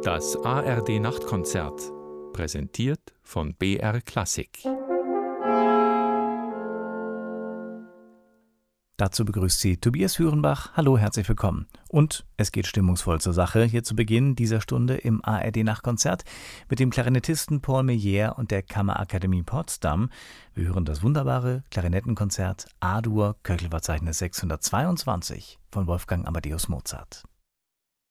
Das ARD Nachtkonzert, präsentiert von BR Klassik. Dazu begrüßt Sie Tobias Hürenbach. Hallo, herzlich willkommen. Und es geht stimmungsvoll zur Sache hier zu Beginn dieser Stunde im ARD Nachtkonzert mit dem Klarinettisten Paul Meyer und der Kammerakademie Potsdam. Wir hören das wunderbare Klarinettenkonzert A-Dur, Köchelverzeichnis 622 von Wolfgang Amadeus Mozart.